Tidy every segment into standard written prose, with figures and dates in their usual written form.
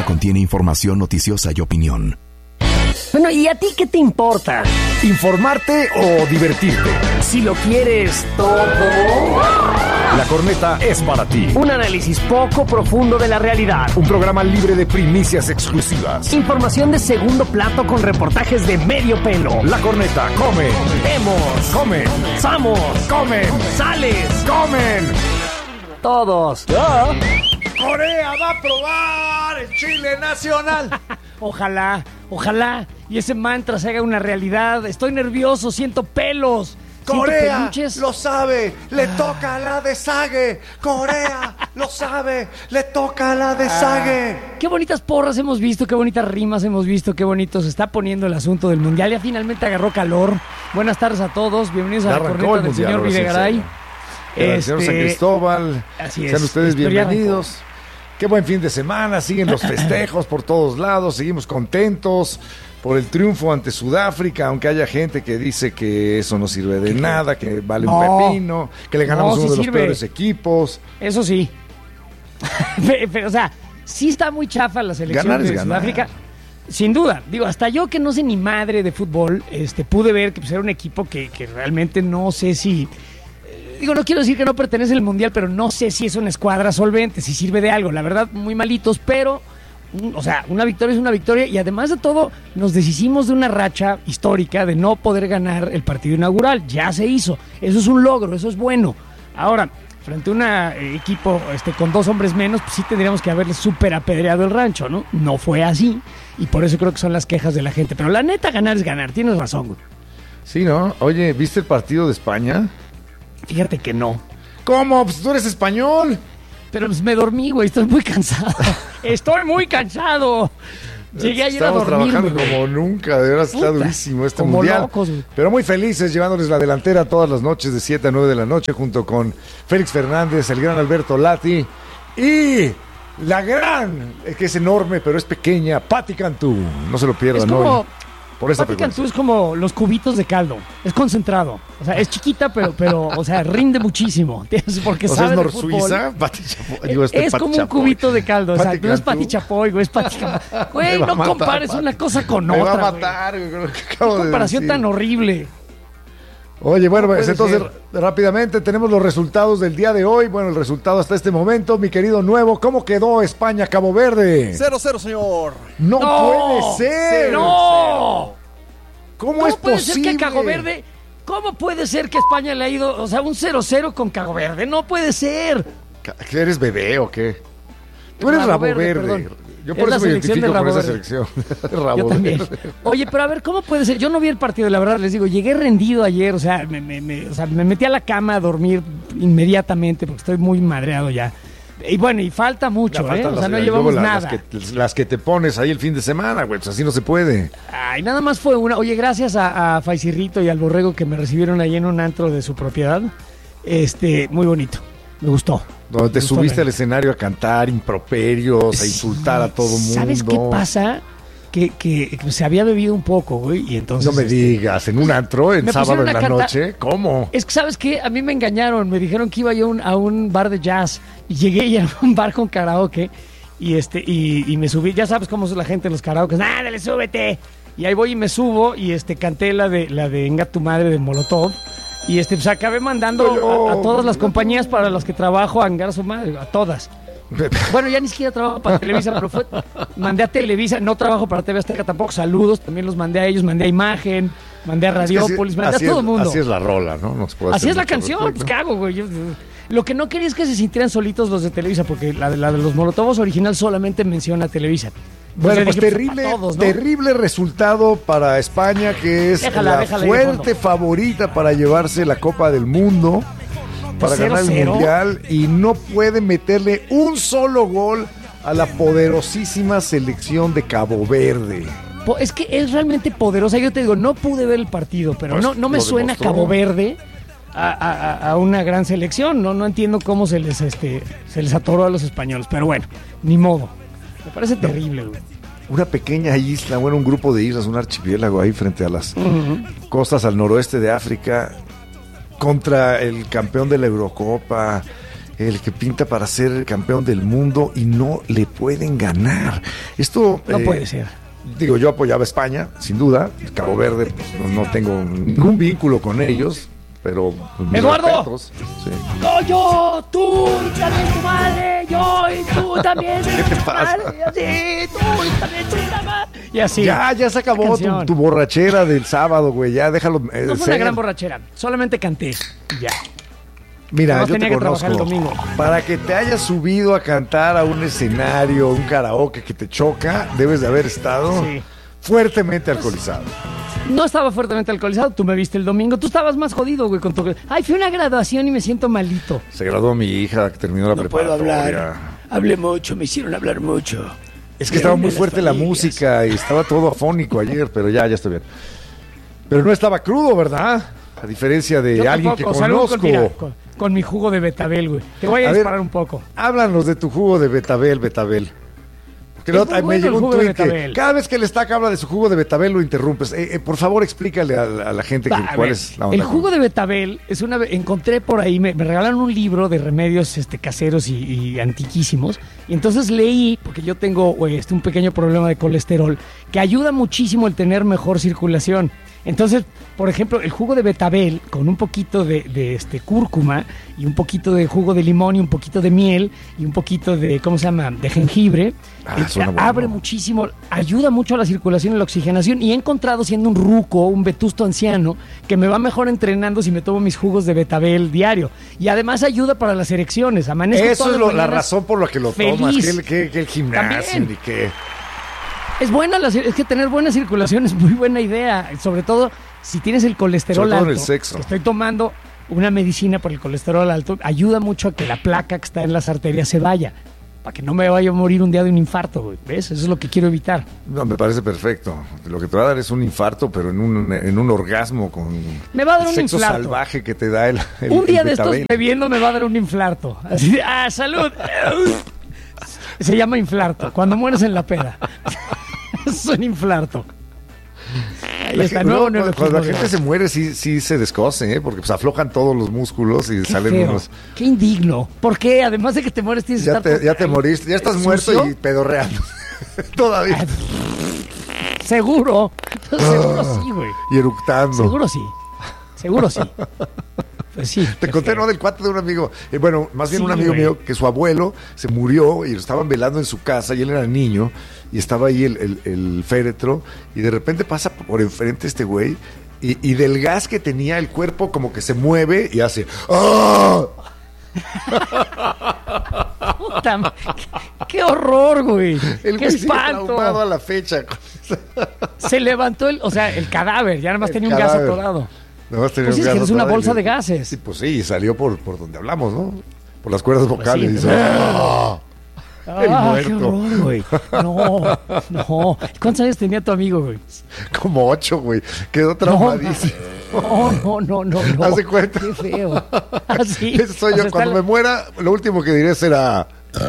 programa contiene información noticiosa y opinión. Bueno, ¿y a ti qué te importa? ¿Informarte o divertirte? Si lo quieres todo. La Corneta es para ti. Un análisis poco profundo de la realidad. Un programa libre de primicias exclusivas. Información de segundo plato con reportajes de medio pelo. La Corneta come. Vemos. Comen. Samos. Comen. Sales. Comen. Todos. Corea va a probar el chile nacional. Ojalá. Y ese mantra se haga una realidad. Estoy nervioso, siento pelos. Corea lo sabe, le toca la de Sague. Corea lo sabe, le toca la de Sague. Qué bonitas porras hemos visto, qué bonitas rimas hemos visto, qué bonito se está poniendo el asunto del mundial. Ya finalmente agarró calor. Buenas tardes a todos, bienvenidos a la corneta del señor Videgaray. El señor San Cristóbal. Así es. Sean ustedes bienvenidos. Qué buen fin de semana, siguen los festejos por todos lados, seguimos contentos por el triunfo ante Sudáfrica, aunque haya gente que dice que eso no sirve de nada, que vale un pepino, que le ganamos uno de los peores equipos. Eso sí. Pero, o sea, sí está muy chafa la selección de Sudáfrica. Sin duda. Digo, hasta yo que no sé ni madre de fútbol, pude ver que pues, era un equipo que realmente no sé si... Digo, no quiero decir que no pertenece al Mundial, pero no sé si es una escuadra solvente, si sirve de algo. La verdad, muy malitos, pero... O sea, una victoria es una victoria y además de todo nos deshicimos de una racha histórica de no poder ganar el partido inaugural. Ya se hizo. Eso es un logro, eso es bueno. Ahora, frente a un equipo con 2 hombres menos, pues sí tendríamos que haberle súper apedreado el rancho, ¿no? No fue así y por eso creo que son las quejas de la gente. Pero la neta, ganar es ganar. Tienes razón, güey. Sí, ¿no? Oye, ¿viste el partido de España? Fíjate que no. ¿Cómo? Pues tú eres español. Pero pues me dormí, güey, estoy muy cansado. Estoy muy cansado. Llegué ayer a dormir. Estamos trabajando como nunca, de verdad está durísimo este mundial. Locos, pero muy felices, llevándoles la delantera todas las noches de 7 a 9 de la noche, junto con Félix Fernández, el gran Alberto Lati y la gran, que es enorme, pero es pequeña, Pati Cantú. No se lo pierdan hoy. Pati Cantú es como los cubitos de caldo, es concentrado, o sea, es chiquita, pero o sea, rinde muchísimo, porque sabe de fútbol. Suiza, Pati Chapoy, es como un cubito de caldo, o sea, no es Pati Chapoy, güey, es Pati Chapoy. Güey, no compares una cosa con otra. Me va a matar, güey. Qué comparación tan horrible. Oye, bueno, pues entonces rápidamente tenemos los resultados del día de hoy. Bueno, el resultado hasta este momento, mi querido Nuevo. ¿Cómo quedó España-Cabo Verde? 0-0, señor. ¡No puede ser! ¡No! ¿Cómo es puede posible? Ser que Cabo Verde, ¿cómo puede ser que España le ha ido, o sea, un 0-0 con Cabo Verde? No puede ser. ¿Que eres bebé o qué? Tú eres Rabo Verde. Yo por eso me identifico con esa selección. Yo también. Oye, pero a ver, ¿cómo puede ser? Yo no vi el partido, la verdad, les digo, llegué rendido ayer, o sea, me metí a la cama a dormir inmediatamente porque estoy muy madreado ya. Y bueno, y falta mucho, o sea, no llevamos nada. Las que te pones ahí el fin de semana, güey, pues así no se puede. Ay, nada más fue una. Oye, gracias a Faisirrito y al Borrego que me recibieron ahí en un antro de su propiedad. Muy bonito, me gustó. Donde te subiste al escenario a cantar improperios, a insultar a todo mundo. ¿Sabes qué pasa? Que se había bebido un poco, güey, y entonces... No me digas, ¿en un antro, en sábado en la noche? ¿Cómo? Es que, ¿sabes qué? A mí me engañaron, me dijeron que iba yo a un bar de jazz, y llegué y era un bar con karaoke, y me subí, ya sabes cómo es la gente en los karaokes, ¡ándale, súbete! Y ahí voy y me subo, y canté la de Enga tu madre de Molotov, y pues acabé mandando a todas las compañías para las que trabajo a engar a su madre, a todas. Bueno, ya ni siquiera trabajo para Televisa, pero mandé a Televisa, no trabajo para TV Azteca tampoco, saludos, también los mandé a ellos, mandé a Imagen, mandé a Radiópolis, mandé a todo el mundo. Así es la rola, ¿no? Así es la canción, pues ¿qué hago, güey? Lo que no quería es que se sintieran solitos los de Televisa, porque la de los Molotovos original solamente menciona a Televisa. Bueno, pues terrible resultado para España, que es la fuerte favorita para llevarse la Copa del Mundo, para ganar el Mundial, y no puede meterle un solo gol a la poderosísima selección de Cabo Verde. Es que es realmente poderosa. Yo te digo, no pude ver el partido, pero pues no me suena Cabo Verde a una gran selección. No entiendo cómo se les atoró a los españoles, pero bueno, ni modo. Me parece terrible, güey. Una pequeña isla, bueno, un grupo de islas, un archipiélago ahí frente a las costas al noroeste de África, contra el campeón de la Eurocopa, el que pinta para ser campeón del mundo y no le pueden ganar. Esto no puede ser. Digo, yo apoyaba a España, sin duda. Cabo Verde, pues, no tengo ningún vínculo con ellos, pero ¡Eduardo! Sí. No, yo, tú, y también tu madre, yo y tú también. ¿Qué te pasa? Madre, y así, tú y también tu madre. Y así. Ya se acabó tu borrachera del sábado, güey. Ya déjalo. No fue una gran borrachera, solamente canté y ya. Mira, yo te conozco. Para que te hayas subido a cantar a un escenario, un karaoke que te choca, debes de haber estado fuertemente alcoholizado. No estaba fuertemente alcoholizado, tú me viste el domingo, tú estabas más jodido, güey, con tu... Ay, fui a una graduación y me siento malito. Se graduó mi hija, que terminó la preparatoria. No puedo hablar, hablé mucho, me hicieron hablar mucho. Es que estaba muy fuerte la música y estaba todo afónico ayer, pero ya estoy bien. Pero no estaba crudo, ¿verdad? A diferencia de alguien que conozco. Con mi jugo de betabel, güey. Te voy a disparar un poco. Háblanos de tu jugo de betabel. Porque me llegó un tuit que cada vez que el Estaca habla de su jugo de betabel lo interrumpes. Por favor, explícale a la gente cuál es la onda. El jugo de betabel es encontré por ahí, me regalaron un libro de remedios caseros y antiquísimos. Y entonces leí, porque yo tengo un pequeño problema de colesterol, que ayuda muchísimo el tener mejor circulación. Entonces, por ejemplo, el jugo de betabel con un poquito de cúrcuma y un poquito de jugo de limón y un poquito de miel y un poquito de, ¿cómo se llama?, de jengibre, abre muchísimo, ayuda mucho a la circulación y la oxigenación. Y he encontrado, siendo un ruco, un vetusto anciano, que me va mejor entrenando si me tomo mis jugos de betabel diario. Y además ayuda para las erecciones. Amanezco eso es la razón por la que lo tomas, que el gimnasio y que... Es buena, es que tener buena circulación es muy buena idea, sobre todo si tienes el colesterol alto. El sexo. Estoy tomando una medicina por el colesterol alto, ayuda mucho a que la placa que está en las arterias se vaya, para que no me vaya a morir un día de un infarto, güey. ¿Ves? Eso es lo que quiero evitar. No, me parece perfecto. Lo que te va a dar es un infarto, pero en un orgasmo con me va a dar un sexo infarto salvaje que te da el un día el de estos bebiendo me va a dar un infarto. Así de, ¡salud! Se llama infarto, cuando mueres en la peda. Es un infarto. Ahí está, cuando la gente se muere sí se descose, porque pues aflojan todos los músculos y salen unos... Qué indigno. ¿Por qué? Además de que te mueres tienes que estar... Ya te moriste, ya estás muerto y pedorreando. Todavía. Seguro sí, güey. Y eructando. Seguro sí. Pues sí. Te conté, ¿no? Del cuate de un amigo. Bueno, más bien un amigo mío que su abuelo se murió y lo estaban velando en su casa y él era niño y estaba ahí el féretro y de repente pasa por enfrente este güey y del gas que tenía el cuerpo como que se mueve y hace ¡ah! Puta, qué horror, güey. Qué espanto. Traumado a la fecha. Se levantó el cadáver, ya nada más tenía un gas atorado. Pues es una bolsa de gases. Sí, pues sí, salió por donde hablamos, ¿no? Por las cuerdas vocales. Pues sí, el muerto. Qué horror, güey. No. ¿Cuántos años tenía tu amigo, güey? Como 8, güey. Quedó traumadísimo. No. Haz de cuenta. Qué feo. Así. Eso soy yo. Cuando me muera, lo último que diré será...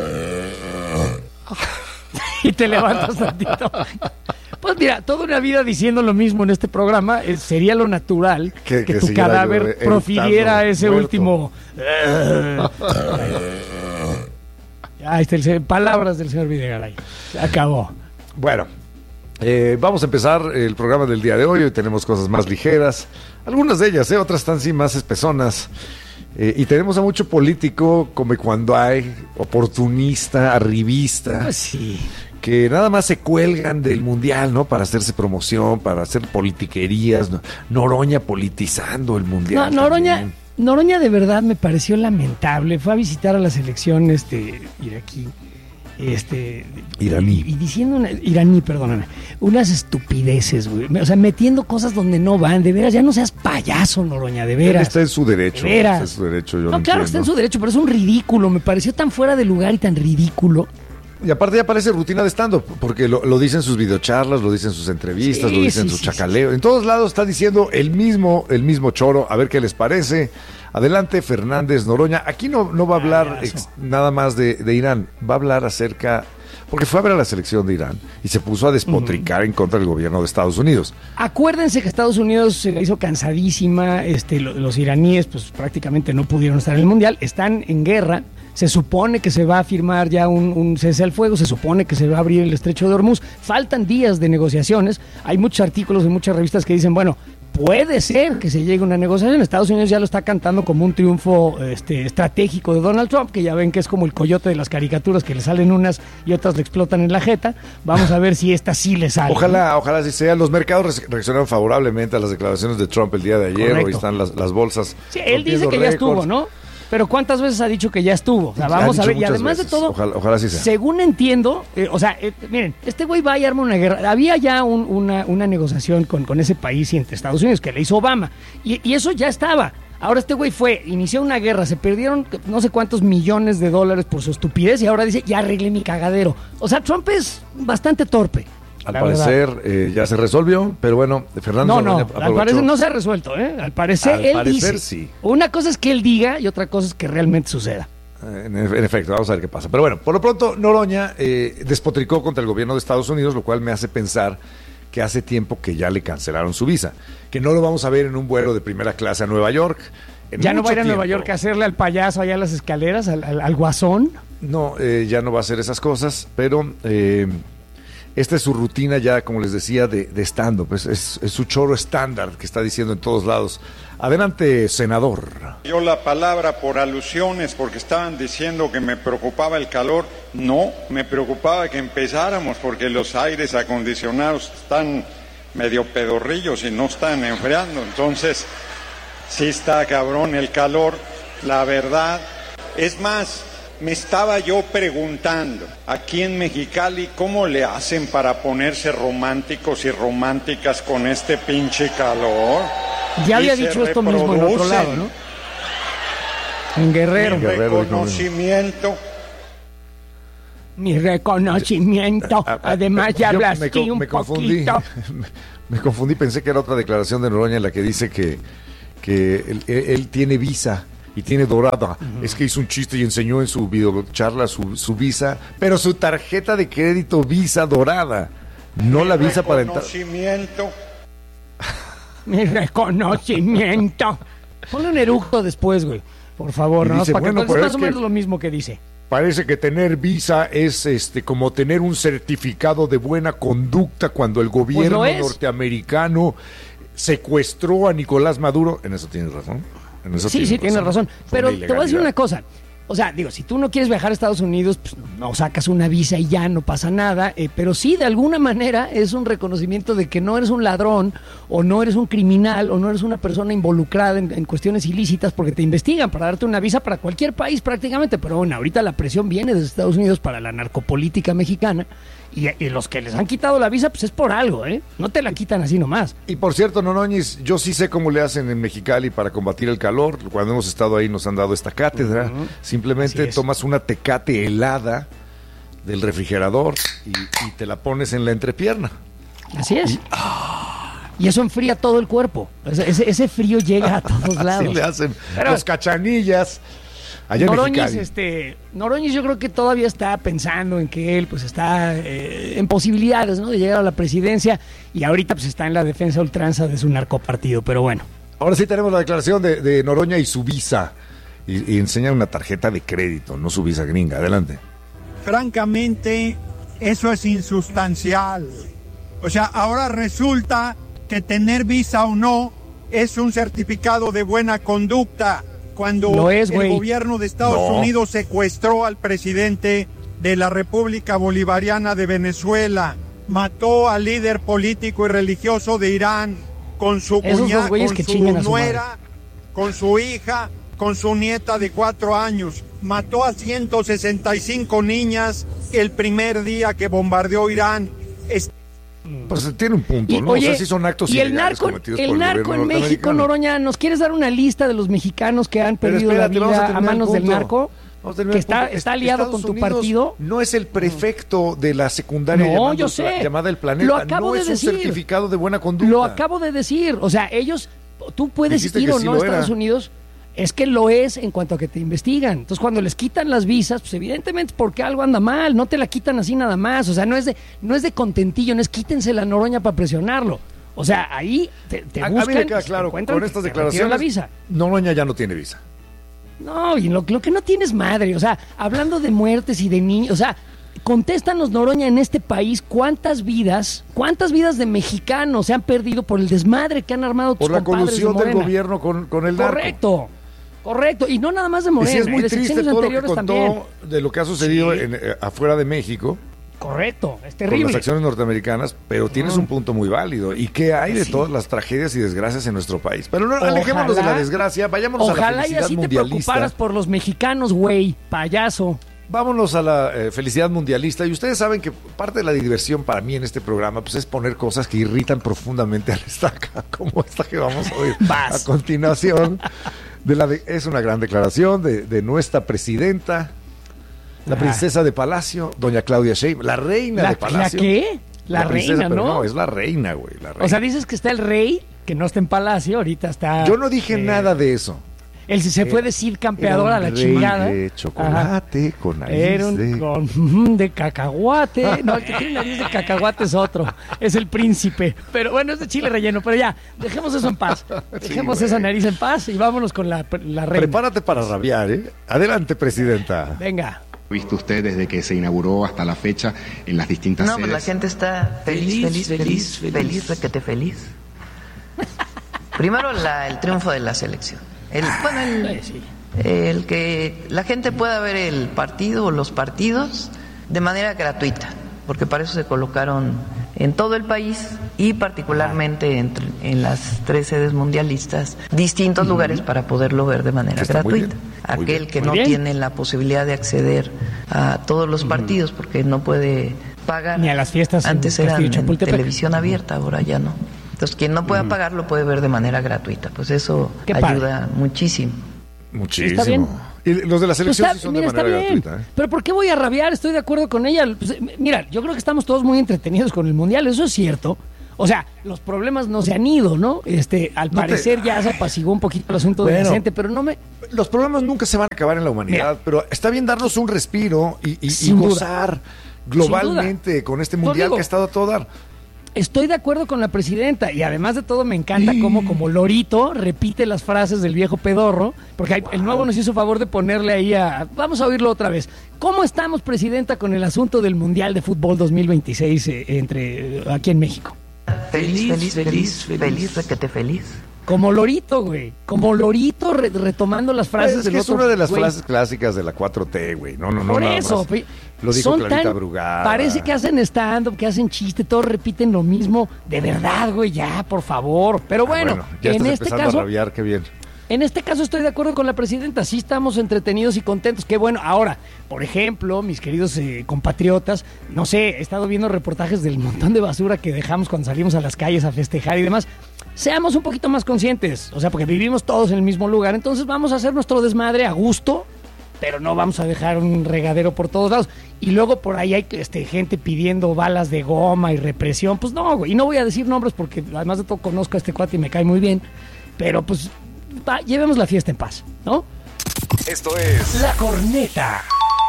Y te levantas tantito. Pues mira, toda una vida diciendo lo mismo en este programa, sería lo natural que tu cadáver profiriera ese muerto. Último... Ahí está, palabras del señor Videgaray. Se acabó. Bueno, vamos a empezar el programa del día de hoy. Hoy tenemos cosas más ligeras. Algunas de ellas, otras están sí más espesonas. Y tenemos a mucho político, como cuando hay oportunista, arribista. Pues sí. Que nada más se cuelgan del mundial, ¿no? Para hacerse promoción, para hacer politiquerías. Noroña politizando el mundial. Noroña de verdad me pareció lamentable. Fue a visitar a la selección iraquí. Iraní. Y diciendo iraní, perdóname, unas estupideces, güey. O sea, metiendo cosas donde no van. De veras, ya no seas payaso, Noroña, de veras. Él está en su derecho. De veras. Está en su derecho, yo no, claro que está en su derecho, pero es un ridículo. Me pareció tan fuera de lugar y tan ridículo. Y aparte ya parece rutina de stand-up, porque lo dicen sus videocharlas, lo dicen sus entrevistas, lo dicen sus chacaleos. En todos lados está diciendo el mismo choro, a ver qué les parece. Adelante, Fernández Noroña. Aquí no va a hablar nada más de Irán, va a hablar acerca porque fue a ver a la selección de Irán y se puso a despotricar en contra del gobierno de Estados Unidos. Acuérdense que Estados Unidos se la hizo cansadísima, los iraníes pues prácticamente no pudieron estar en el Mundial, están en guerra. Se supone que se va a firmar ya un cese al fuego, se supone que se va a abrir el estrecho de Hormuz. Faltan días de negociaciones. Hay muchos artículos en muchas revistas que dicen, bueno, puede ser que se llegue a una negociación. Estados Unidos ya lo está cantando como un triunfo estratégico de Donald Trump, que ya ven que es como el coyote de las caricaturas, que le salen unas y otras le explotan en la jeta. Vamos a ver si esta sí le sale. Ojalá así sea. Los mercados reaccionaron favorablemente a las declaraciones de Trump el día de ayer. Correcto. Hoy están las bolsas. Sí, él dice que ya estuvo, ¿no? Pero ¿cuántas veces ha dicho que ya estuvo? O sea, vamos a ver. Y además veces. De todo, ojalá sí sea. Según entiendo, miren, este güey va a armar una guerra. Había ya una negociación con ese país y entre Estados Unidos que le hizo Obama. Y eso ya estaba. Ahora este güey inició una guerra, se perdieron no sé cuántos millones de dólares por su estupidez y ahora dice, ya arreglé mi cagadero. O sea, Trump es bastante torpe. Al parecer ya se resolvió, pero bueno, Fernando... No, al parecer no se ha resuelto, ¿eh? Al parecer él dice. Sí. Una cosa es que él diga y otra cosa es que realmente suceda. En efecto, vamos a ver qué pasa. Pero bueno, por lo pronto Noroña despotricó contra el gobierno de Estados Unidos, lo cual me hace pensar que hace tiempo que ya le cancelaron su visa, que no lo vamos a ver en un vuelo de primera clase a Nueva York. ¿Ya no va a ir a Nueva York a hacerle al payaso allá a las escaleras, al guasón? No, ya no va a hacer esas cosas, pero... esta es su rutina ya, como les decía, de stand-up. Es su choro estándar que está diciendo en todos lados. Adelante, senador. Yo la palabra por alusiones, porque estaban diciendo que me preocupaba el calor. No, me preocupaba que empezáramos, porque los aires acondicionados están medio pedorrillos y no están enfriando. Entonces, sí está cabrón el calor, la verdad. Es más... me estaba yo preguntando, aquí en Mexicali, ¿cómo le hacen para ponerse románticos y románticas con este pinche calor? Ya había dicho esto mismo en otro lado, ¿no? En Guerrero. Mi reconocimiento. Además ya hablas un poquito. Me confundí, pensé que era otra declaración de Noroña en la que dice que él tiene visa. Y tiene dorada. Es que hizo un chiste y enseñó en su videocharla su visa, pero su tarjeta de crédito Visa dorada, no la visa para entrar. Mi reconocimiento. Ponle un eructo después, güey. Por favor, ¿no? Dice, para bueno, que es más o menos lo mismo que dice. Parece que tener visa es como tener un certificado de buena conducta cuando el gobierno norteamericano secuestró a Nicolás Maduro. En eso tienes razón. Sí, tienes razón. Pero te voy a decir una cosa. O sea, digo, si tú no quieres viajar a Estados Unidos, pues no sacas una visa y ya no pasa nada. Pero sí, de alguna manera, es un reconocimiento de que no eres un ladrón, o no eres un criminal, o no eres una persona involucrada en cuestiones ilícitas, porque te investigan para darte una visa para cualquier país prácticamente. Pero bueno, ahorita la presión viene desde Estados Unidos para la narcopolítica mexicana. Y los que les han quitado la visa, pues es por algo, ¿eh? No te la quitan así nomás. Y por cierto, Noroñez, yo sí sé cómo le hacen en Mexicali para combatir el calor. Cuando hemos estado ahí nos han dado esta cátedra. Simplemente tomas una Tecate helada del refrigerador y te la pones en la entrepierna. Así es. Y eso enfría todo el cuerpo. Ese frío llega a todos lados. Así le hacen los cachanillas. Noroñez yo creo que todavía está pensando en que él pues está en posibilidades, ¿no?, de llegar a la presidencia, y ahorita pues está en la defensa ultranza de su narcopartido, pero bueno. Ahora sí tenemos la declaración de Noroña y su visa, y enseña una tarjeta de crédito, no su visa gringa. Adelante. Francamente, eso es insustancial. O sea, ahora resulta que tener visa o no es un certificado de buena conducta. Cuando el gobierno de Estados Unidos secuestró al presidente de la República Bolivariana de Venezuela, mató al líder político y religioso de Irán, con su cuñada, con su nuera, con su hija, con su nieta de 4 años. Mató a 165 niñas el primer día que bombardeó Irán. Pues tiene un punto, ¿no? Oye, o sea, sí son actos ilegales cometidos por el narco en México, Noroña, ¿nos quieres dar una lista de los mexicanos que han perdido la vida a manos del narco? Que está aliado Estados con tu Unidos partido. No es el prefecto de la secundaria llamada El Planeta. Lo acabo no de es decir. Un certificado de buena conducta. Lo acabo de decir. O sea, tú puedes ir o no a Estados Unidos. Es que lo es en cuanto a que te investigan. Entonces, cuando les quitan las visas, pues evidentemente es porque algo anda mal. No te la quitan así nada más. O sea, no es de contentillo, no es quítense la Noroña para presionarlo. O sea, ahí te buscan. A mí me queda claro, con estas declaraciones, la visa. Noroña ya no tiene visa. No, y lo que no tienes madre. O sea, hablando de muertes y de niños, o sea, contéstanos, Noroña, en este país, ¿cuántas vidas de mexicanos se han perdido por el desmadre que han armado tus compadres de Morena? Por la colusión del gobierno con el narco. Correcto, y no nada más de Morena. Y sí, es muy triste todo lo que contó también. De lo que ha sucedido afuera de México. Correcto, es terrible. Con las acciones norteamericanas, pero tienes un punto muy válido. ¿Y qué hay de todas las tragedias y desgracias en nuestro país? Pero no, alejémonos de la desgracia, vayámonos a la felicidad mundialista. Ojalá y así te preocuparas por los mexicanos, güey, payaso. Vámonos a la felicidad mundialista. Y ustedes saben que parte de la diversión para mí en este programa pues es poner cosas que irritan profundamente al estaca, como esta que vamos a oír a continuación. Es una gran declaración de nuestra presidenta, la princesa de Palacio, doña Claudia Sheinbaum, la reina de Palacio. ¿La qué? La reina, ¿no? No, es la reina, güey. O sea, dices que está el rey, que no está en Palacio, ahorita está... Yo no dije nada de eso. Él se fue decir campeador a la chingada. De chocolate, con nariz de cacahuate. No, el que tiene nariz de cacahuate es otro. Es el príncipe. Pero bueno, es de chile relleno. Pero ya, dejemos eso en paz. Dejemos esa nariz en paz y vámonos con la reina. Prepárate para rabiar, ¿eh? Adelante, presidenta. Venga. ¿Visto usted desde que se inauguró hasta la fecha en las distintas sedes? No, pues la gente está feliz, requete feliz. Primero el triunfo de la selección. El que la gente pueda ver el partido o los partidos de manera gratuita, porque para eso se colocaron en todo el país y particularmente en las 3 sedes mundialistas distintos lugares para poderlo ver de manera gratuita. Aquel que no tiene la posibilidad de acceder a todos los partidos porque no puede pagar, ni a las fiestas. Antes eran en televisión abierta, ahora ya no. Entonces, quien no pueda pagar lo puede ver de manera gratuita. Pues eso ayuda muchísimo. Muchísimo. ¿Está bien? Y los de la selección sí son de manera gratuita. Pero ¿por qué voy a rabiar? Estoy de acuerdo con ella. Pues, mira, yo creo que estamos todos muy entretenidos con el Mundial. Eso es cierto. O sea, los problemas no se han ido, ¿no? Al parecer ya se apaciguó un poquito el asunto de Vicente, pero no me... Los problemas nunca se van a acabar en la humanidad, pero está bien darnos un respiro y gozar globalmente con este Mundial que ha estado a todo dar. Estoy de acuerdo con la presidenta y además de todo me encanta cómo como lorito repite las frases del viejo pedorro, porque el nuevo nos hizo favor de ponerle ahí vamos a oírlo otra vez. ¿Cómo estamos, presidenta, con el asunto del Mundial de Fútbol 2026 aquí en México? Feliz, requete feliz. Como lorito, güey. Como lorito retomando las frases del otro. Es una de las frases clásicas de la 4T, güey. No. Por eso. Lo dijo Clarita Brugada. Parece que hacen stand-up, que hacen chiste, todos repiten lo mismo. De verdad, güey, ya, por favor. Pero bueno, ya en este caso... a rabiar, qué bien. En este caso estoy de acuerdo con la presidenta, sí estamos entretenidos y contentos, qué bueno. Ahora, por ejemplo, mis queridos compatriotas, no sé, he estado viendo reportajes del montón de basura que dejamos cuando salimos a las calles a festejar y demás. Seamos un poquito más conscientes, o sea, porque vivimos todos en el mismo lugar, entonces vamos a hacer nuestro desmadre a gusto, pero no vamos a dejar un regadero por todos lados. Y luego por ahí hay gente pidiendo balas de goma y represión, pues no, güey, y no voy a decir nombres porque además de todo conozco a este cuate y me cae muy bien, pero pues... llevemos la fiesta en paz, ¿no? Esto es La Corneta.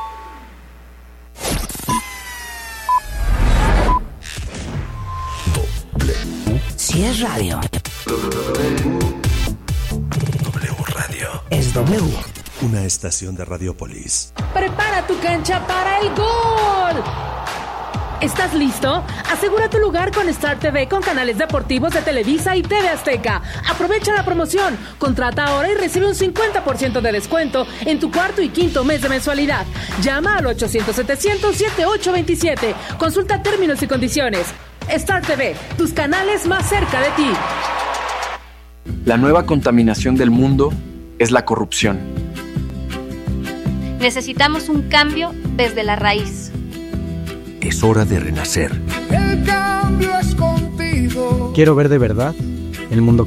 Si es radio. W Radio. Es W. Una estación de Radiopolis. Prepara tu cancha para el gol. ¿Estás listo? Asegura tu lugar con Star TV con canales deportivos de Televisa y TV Azteca. Aprovecha la promoción. Contrata ahora y recibe un 50% de descuento en tu cuarto y quinto mes de mensualidad. Llama al 800-700-7827. Consulta términos y condiciones. Star TV, tus canales más cerca de ti. La nueva contaminación del mundo es la corrupción. Necesitamos un cambio desde la raíz. Es hora de renacer. El cambio es contigo. Quiero ver de verdad el mundo